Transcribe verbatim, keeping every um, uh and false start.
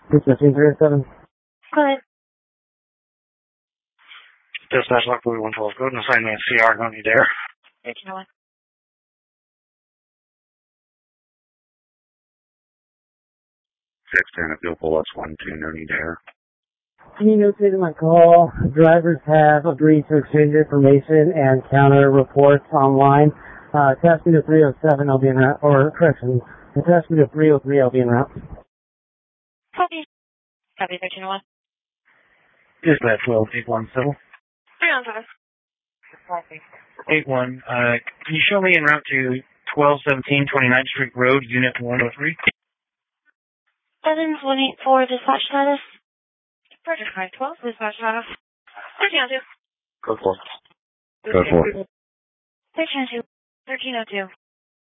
fifteen three oh seven. Go ahead. Dispatch Lock Blue one twelve, go ahead and assign me a C R, no need there. thirteen oh one. six ten, Appeal Pull X one two, no need there. Can you notate in my call, drivers have agreed to exchange information and counter reports online. Uh, attach me to three oh seven, I'll be en route, or correction, attach me to three oh three, I'll be en route. Copy. Copy, thirteen oh one. Dispatch twelve, eight one civil. three on five. eight one, uh, can you show me en route to twelve seventeen twenty-ninth Street Road, Unit one oh three? Evans, one eight four, dispatch status. Project five twelve, dispatch status. thirteen oh two. Go for it. Go for it. thirteen oh two. thirteen oh two.